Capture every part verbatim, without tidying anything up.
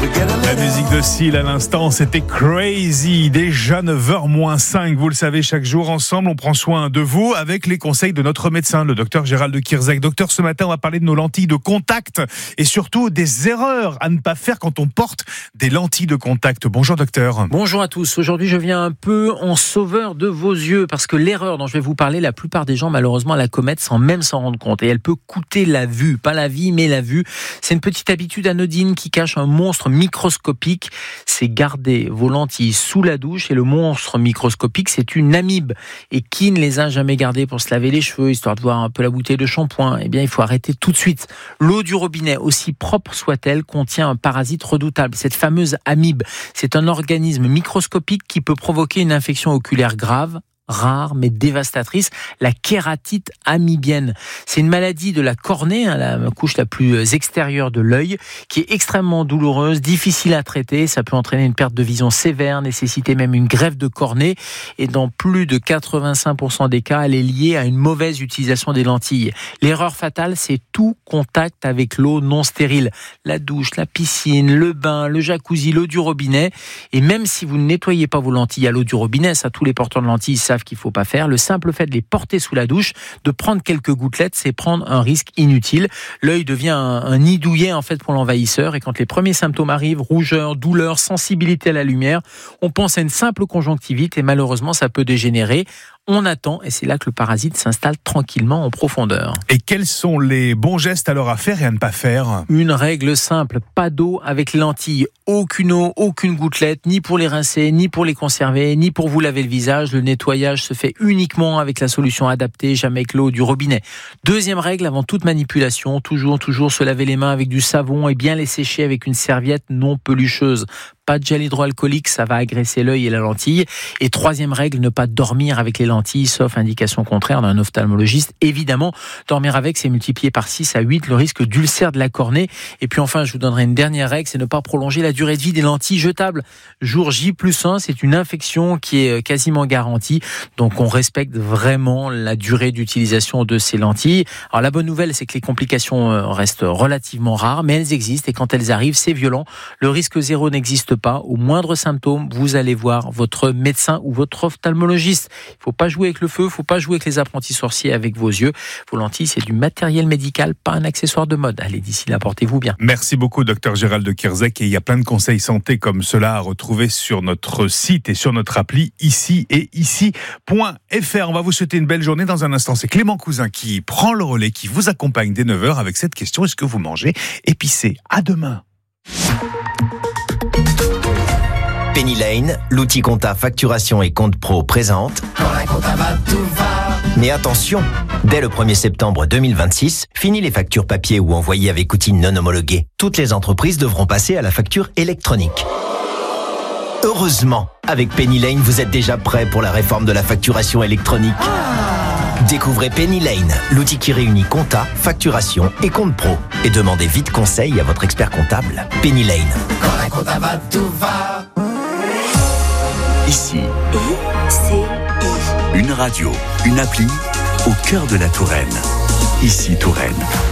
La musique de Seal à l'instant, c'était Crazy. Déjà neuf heures moins cinq. Vous le savez, chaque jour, ensemble, on prend soin de vous avec les conseils de notre médecin, le docteur Gérald de Kirzac. Docteur, ce matin, on va parler de nos lentilles de contact et surtout des erreurs à ne pas faire quand on porte des lentilles de contact. Bonjour, docteur. Bonjour à tous. Aujourd'hui, je viens un peu en sauveur de vos yeux parce que l'erreur dont je vais vous parler, la plupart des gens, malheureusement, la commettent sans même s'en rendre compte. Et elle peut coûter la vue. Pas la vie, mais la vue. C'est une petite habitude anodine qui cache un monstre microscopique. C'est garder vos lentilles sous la douche et le monstre microscopique, c'est une amibe. Et qui ne les a jamais gardées pour se laver les cheveux, histoire de voir un peu la bouteille de shampoing? Eh bien, il faut arrêter tout de suite. L'eau du robinet, aussi propre soit-elle, contient un parasite redoutable. Cette fameuse amibe, c'est un organisme microscopique qui peut provoquer une infection oculaire grave, rare mais dévastatrice, la kératite amibienne. C'est une maladie de la cornée, hein, la couche la plus extérieure de l'œil, qui est extrêmement douloureuse, difficile à traiter. Ça peut entraîner une perte de vision sévère, nécessiter même une greffe de cornée. Et dans plus de quatre-vingt-cinq pour cent des cas, elle est liée à une mauvaise utilisation des lentilles. L'erreur fatale, c'est tout contact avec l'eau non stérile. La douche, la piscine, le bain, le jacuzzi, l'eau du robinet. Et même si vous ne nettoyez pas vos lentilles à l'eau du robinet, ça, tous les porteurs de lentilles savent qu'il ne faut pas faire. Le simple fait de les porter sous la douche, de prendre quelques gouttelettes, c'est prendre un risque inutile. L'œil devient un, un nid douillet en fait pour l'envahisseur, et quand les premiers symptômes arrivent, rougeur, douleur, sensibilité à la lumière, on pense à une simple conjonctivite et malheureusement ça peut dégénérer. On attend et c'est là que le parasite s'installe tranquillement en profondeur. Et quels sont les bons gestes alors à faire et à ne pas faire? Une règle simple, pas d'eau avec les lentilles. Aucune eau, aucune gouttelette, ni pour les rincer, ni pour les conserver, ni pour vous laver le visage. Le nettoyage se fait uniquement avec la solution adaptée, jamais avec l'eau du robinet. Deuxième règle, avant toute manipulation, toujours, toujours se laver les mains avec du savon et bien les sécher avec une serviette non pelucheuse. Pas de gel hydroalcoolique, ça va agresser l'œil et la lentille. Et troisième règle, ne pas dormir avec les lentilles, sauf indication contraire d'un ophtalmologiste. Évidemment, dormir avec, c'est multiplier par six à huit le risque d'ulcère de la cornée. Et puis enfin, je vous donnerai une dernière règle, c'est ne pas prolonger la durée de vie des lentilles jetables. Jour J plus un, c'est une infection qui est quasiment garantie. Donc on respecte vraiment la durée d'utilisation de ces lentilles. Alors la bonne nouvelle, c'est que les complications restent relativement rares, mais elles existent. Et quand elles arrivent, c'est violent. Le risque zéro n'existe pas. Au moindre symptôme, vous allez voir votre médecin ou votre ophtalmologiste. Il ne faut pas jouer avec le feu, il ne faut pas jouer avec les apprentis sorciers avec vos yeux. Vos lentilles, c'est du matériel médical, pas un accessoire de mode. Allez, d'ici là, portez-vous bien. Merci beaucoup, docteur Gérald de Kirzac. Et il y a plein de conseils santé comme cela à retrouver sur notre site et sur notre appli ici et ici point f r. On va vous souhaiter une belle journée. Dans un instant, c'est Clément Cousin qui prend le relais, qui vous accompagne dès neuf heures avec cette question: est-ce que vous mangez épicé? À demain. Penny Lane, l'outil compta facturation et compte pro présente. Quand la compta va, tout va. Mais attention, dès le premier septembre deux mille vingt-six, fini les factures papier ou envoyées avec outils non homologués. Toutes les entreprises devront passer à la facture électronique. Heureusement, avec Penny Lane, vous êtes déjà prêt pour la réforme de la facturation électronique. Ah. Découvrez Penny Lane, l'outil qui réunit compta, facturation et compte pro. Et demandez vite conseil à votre expert comptable. Penny Lane. Quand la compta va, tout va. Ici, une radio, une appli au cœur de la Touraine. Ici Touraine.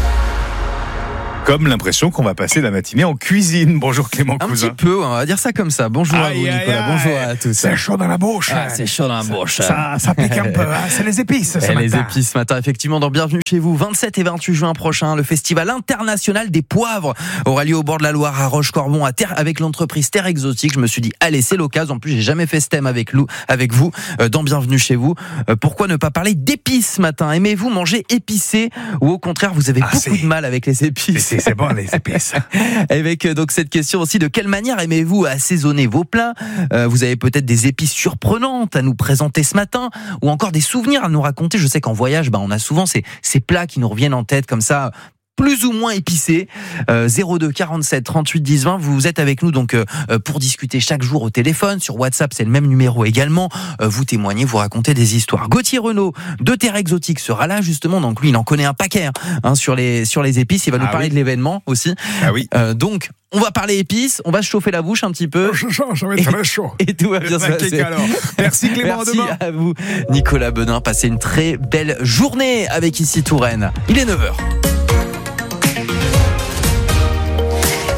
Comme l'impression qu'on va passer la matinée en cuisine. Bonjour Clément Cousin. Un petit peu, on va dire ça comme ça. Bonjour aïe, à vous Nicolas, aïe, bonjour à tous. C'est chaud dans la bouche. Ah, c'est chaud dans la bouche. Ça, ça pique un peu, hein. C'est les épices ce Et matin. les épices ce matin, effectivement, dans Bienvenue chez vous. vingt-sept et vingt-huit juin prochain, le Festival international des poivres aura lieu au bord de la Loire à Roche-Corbon à Terre, avec l'entreprise Terre Exotique. Je me suis dit, allez, c'est l'occasion. En plus, j'ai jamais fait ce thème avec, Lou, avec vous euh, dans Bienvenue chez vous. Euh, pourquoi ne pas parler d'épices ce matin? Aimez-vous manger épicé ou au contraire, vous avez ah, beaucoup c'est... de mal avec les épices? C'est, c'est bon, les épices. Avec donc cette question aussi, de quelle manière aimez-vous assaisonner vos plats? euh, Vous avez peut-être des épices surprenantes à nous présenter ce matin, ou encore des souvenirs à nous raconter. Je sais qu'en voyage, bah, on a souvent ces, ces plats qui nous reviennent en tête comme ça, plus ou moins épicé. euh, zéro deux quarante-sept trente-huit dix vingt. Vous êtes avec nous donc euh, pour discuter chaque jour au téléphone. Sur WhatsApp, c'est le même numéro également. Euh, vous témoignez, vous racontez des histoires. Gauthier Renaud de Terre Exotique sera là justement. Donc lui, il en connaît un paquet hein, sur les sur les épices. Il va nous ah parler oui. de l'événement aussi. Ah oui. Euh, donc on va parler épices, on va se chauffer la bouche un petit peu. Je sens, ça va être très chaud. Et tout va bien se passer. Alors. Merci Clément, Merci à demain. à vous Nicolas Benin. Passez une très belle journée avec Ici Touraine. Il est neuf heures.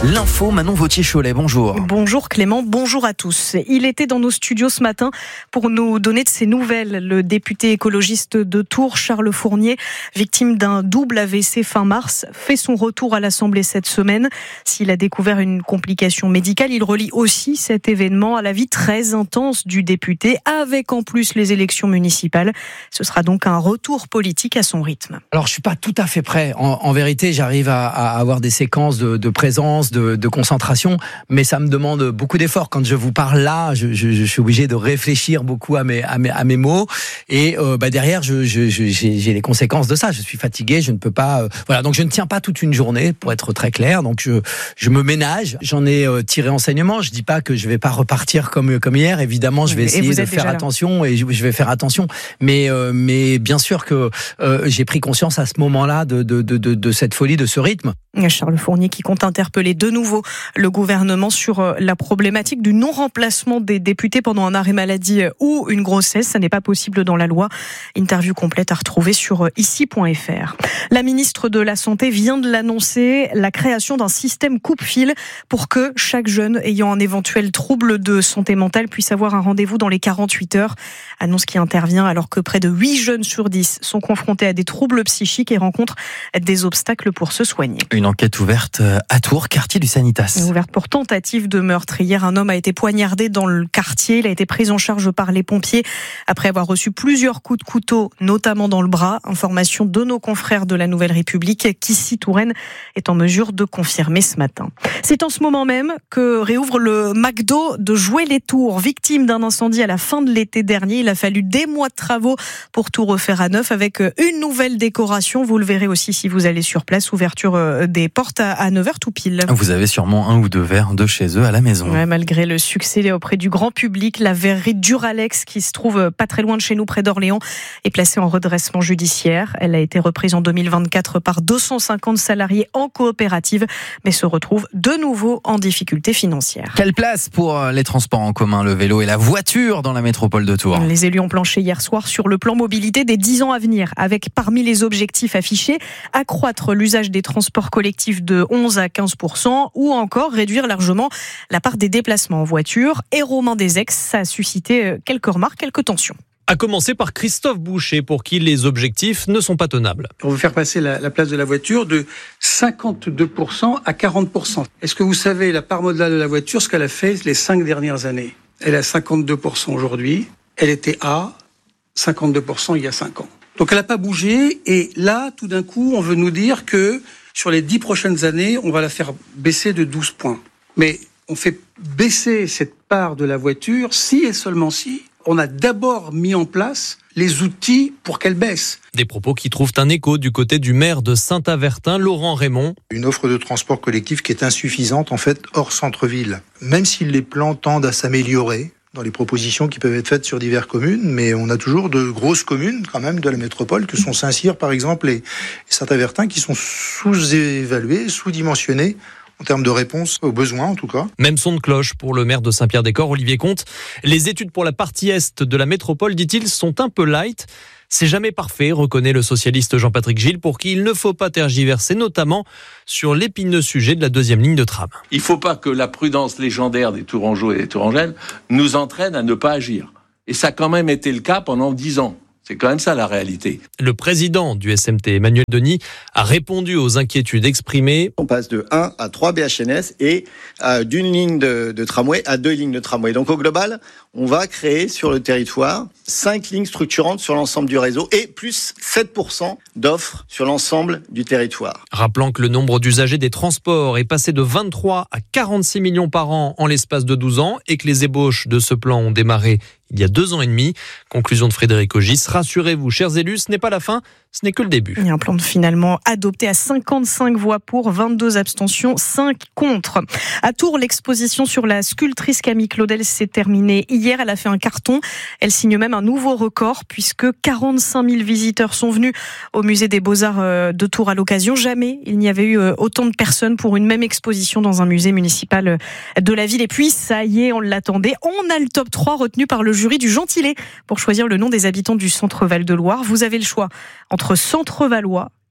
L'info, Manon Vautier-Cholet, bonjour. Bonjour Clément, bonjour à tous. Il était dans nos studios ce matin pour nous donner de ses nouvelles. Le député écologiste de Tours, Charles Fournier, victime d'un double A V C fin mars, fait son retour à l'Assemblée cette semaine. S'il a découvert une complication médicale, il relie aussi cet événement à la vie très intense du député, avec en plus les élections municipales. Ce sera donc un retour politique à son rythme. Alors je suis pas tout à fait prêt. En, en vérité, j'arrive à, à avoir des séquences de, de présence, de, de concentration, mais ça me demande beaucoup d'efforts. Quand je vous parle là, je, je, je suis obligé de réfléchir beaucoup à mes, à mes, à mes mots, et euh, bah derrière, je, je, je, j'ai, j'ai les conséquences de ça. Je suis fatigué, je ne peux pas. Euh, voilà, donc je ne tiens pas toute une journée, pour être très clair. Donc je, je me ménage. J'en ai euh, tiré enseignement. Je dis pas que je vais pas repartir comme comme hier. Évidemment, je vais essayer de faire attention et je, je vais faire attention. Mais euh, mais bien sûr que euh, j'ai pris conscience à ce moment-là de de de de, de cette folie, de ce rythme. Charles Fournier qui compte interpeller de nouveau le gouvernement sur la problématique du non-remplacement des députés pendant un arrêt maladie ou une grossesse. Ça n'est pas possible dans la loi. Interview complète à retrouver sur ici point f r. La ministre de la Santé vient de l'annoncer, la création d'un système coupe-fil pour que chaque jeune ayant un éventuel trouble de santé mentale puisse avoir un rendez-vous dans les quarante-huit heures. Annonce qui intervient alors que près de huit jeunes sur dix sont confrontés à des troubles psychiques et rencontrent des obstacles pour se soigner. Une enquête ouverte à Tours, quartier du Sanitas. Ouverte pour tentative de meurtre. Hier, un homme a été poignardé dans le quartier. Il a été pris en charge par les pompiers après avoir reçu plusieurs coups de couteau, notamment dans le bras. Information de nos confrères de la Nouvelle République, qu'ici Touraine est en mesure de confirmer ce matin. C'est en ce moment même que réouvre le McDo de Joué-les-Tours. Victime d'un incendie à la fin de l'été dernier, il a fallu des mois de travaux pour tout refaire à neuf avec une nouvelle décoration. Vous le verrez aussi si vous allez sur place. Ouverture des portes à neuf heures tout pile. Vous avez sûrement un ou deux verres de chez eux à la maison. Ouais, malgré le succès auprès du grand public, la verrerie Duralex, qui se trouve pas très loin de chez nous, près d'Orléans, est placée en redressement judiciaire. Elle a été reprise en deux mille vingt-quatre par deux cent cinquante salariés en coopérative, mais se retrouve de nouveau en difficulté financière. Quelle place pour les transports en commun, le vélo et la voiture dans la métropole de Tours? Les élus ont planché hier soir sur le plan mobilité des dix ans à venir, avec parmi les objectifs affichés, accroître l'usage des transports collectifs de onze à quinze pour cent ou encore réduire largement la part des déplacements en voiture. Et Romain Desex, ça a suscité quelques remarques, quelques tensions. À commencer par Christophe Boucher, pour qui les objectifs ne sont pas tenables. On veut faire passer la, la place de la voiture de cinquante-deux pour cent à quarante pour cent. Est-ce que vous savez la part modale de la voiture, ce qu'elle a fait les cinq dernières années? Elle est à cinquante-deux pour cent aujourd'hui. Elle était à cinquante-deux pour cent il y a cinq ans. Donc elle n'a pas bougé. Et là, tout d'un coup, on veut nous dire que sur les dix prochaines années, on va la faire baisser de douze points. Mais on fait baisser cette part de la voiture si et seulement si on a d'abord mis en place les outils pour qu'elle baisse. Des propos qui trouvent un écho du côté du maire de Saint-Avertin, Laurent Raymond. Une offre de transport collectif qui est insuffisante en fait hors centre-ville. Même si les plans tendent à s'améliorer dans les propositions qui peuvent être faites sur diverses communes, mais on a toujours de grosses communes quand même de la métropole que sont Saint-Cyr par exemple et Saint-Avertin qui sont sous-évaluées, sous-dimensionnées en termes de réponse aux besoins en tout cas. Même son de cloche pour le maire de Saint-Pierre-des-Corps, Olivier Comte. Les études pour la partie est de la métropole, dit-il, sont un peu light. C'est jamais parfait, reconnaît le socialiste Jean-Patrick Gilles, pour qui il ne faut pas tergiverser, notamment sur l'épineux sujet de la deuxième ligne de tram. Il ne faut pas que la prudence légendaire des Tourangeaux et des Tourangelles nous entraîne à ne pas agir. Et ça a quand même été le cas pendant dix ans. C'est quand même ça la réalité. Le président du S M T, Emmanuel Denis, a répondu aux inquiétudes exprimées. On passe de un à trois B H N S et euh, d'une ligne de, de tramway à deux lignes de tramway. Donc au global, on va créer sur le territoire cinq lignes structurantes sur l'ensemble du réseau et plus sept pour cent d'offres sur l'ensemble du territoire. Rappelant que le nombre d'usagers des transports est passé de vingt-trois à quarante-six millions par an en l'espace de douze ans et que les ébauches de ce plan ont démarré il y a deux ans et demi. Conclusion de Frédéric Ogis. Rassurez-vous, chers élus, ce n'est pas la fin, ce n'est que le début. Il y a un plan finalement adopté à cinquante-cinq voix pour, vingt-deux abstentions, cinq contre. À Tours, l'exposition sur la sculptrice Camille Claudel s'est terminée hier. Elle a fait un carton. Elle signe même un nouveau record puisque quarante-cinq mille visiteurs sont venus au musée des Beaux-Arts de Tours à l'occasion. Jamais il n'y avait eu autant de personnes pour une même exposition dans un musée municipal de la ville. Et puis, ça y est, on l'attendait. On a le top trois retenu par le jury du Gentilé pour choisir le nom des habitants du centre Val-de-Loire. Vous avez le choix entre Centre Valois,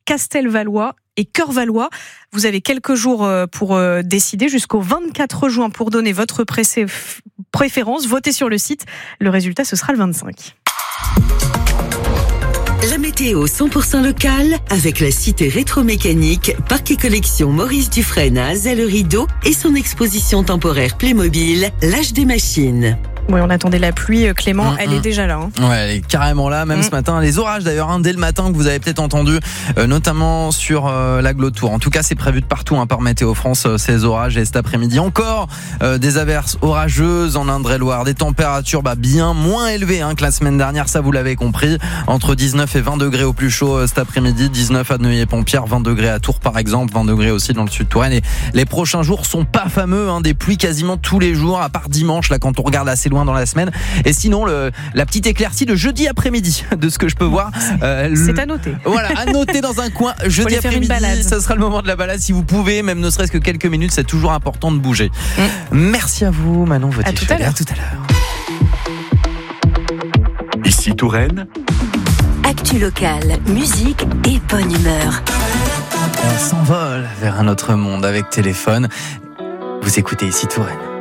Castelvalois et Cœur-Valois. Vous avez quelques jours pour décider, jusqu'au vingt-quatre juin, pour donner votre préférence. Votez sur le site. Le résultat, ce sera le vingt-cinq. La météo cent pour cent locale avec la cité rétromécanique, Parc et Collection Maurice Dufresne à Azay-le-Rideau et son exposition temporaire Playmobil, l'âge des machines. Oui, on attendait la pluie, Clément, mmh, elle mmh. est déjà là. Hein. Ouais, elle est carrément là, même mmh. ce matin. Les orages d'ailleurs, hein, dès le matin, que vous avez peut-être entendu, euh, notamment sur euh, l'Aglo-Tour. En tout cas, c'est prévu de partout hein, par Météo France, euh, ces orages. Et cet après-midi, encore euh, des averses orageuses en Indre-et-Loire. Des températures bah, bien moins élevées hein, que la semaine dernière, ça vous l'avez compris. Entre dix-neuf et vingt degrés au plus chaud euh, cet après-midi. dix-neuf à Neuilly-et-Pompierre, vingt degrés à Tours par exemple, vingt degrés aussi dans le sud de Touraine. Et les prochains jours sont pas fameux, hein, des pluies quasiment tous les jours, à part dimanche, là, quand on regarde assez loin dans la semaine. Et sinon, le, la petite éclaircie de jeudi après-midi, de ce que je peux voir. Euh, c'est le, à noter. Voilà, à noter dans un coin. Jeudi après-midi, ça sera le moment de la balade. Si vous pouvez, même ne serait-ce que quelques minutes, c'est toujours important de bouger. Mmh. Merci à vous, Manon Vautier. À tout à l'heure. À tout à l'heure. Ici Touraine. Actu locale, musique et bonne humeur. On s'envole vers un autre monde avec téléphone. Vous écoutez Ici Touraine.